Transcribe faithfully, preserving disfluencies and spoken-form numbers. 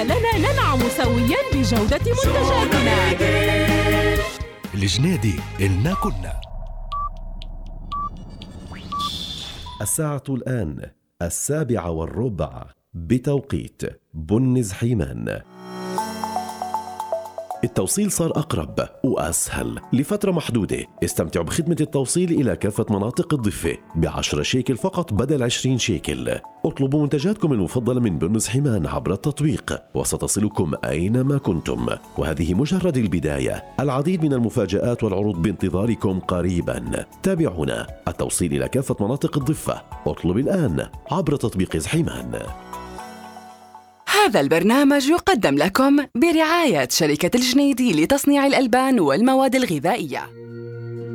لنا ننعم سوياً بجودة منتجاتنا. الجنيدي إلنا كنا. الساعة الآن السابعة والربع بتوقيت بنز حيمان. التوصيل صار أقرب وأسهل لفترة محدودة. استمتعوا بخدمة التوصيل إلى كافة مناطق الضفة بعشرة شيكل فقط بدل عشرين شيكل. اطلبوا منتجاتكم المفضلة من بنز حيمان عبر التطبيق وستصلكم أينما كنتم. وهذه مجرد البداية، العديد من المفاجآت والعروض بانتظاركم قريبا. تابعونا. التوصيل إلى كافة مناطق الضفة. اطلب الآن عبر تطبيق حيمان. هذا البرنامج يقدم لكم برعاية شركة الجنيدي لتصنيع الألبان والمواد الغذائية.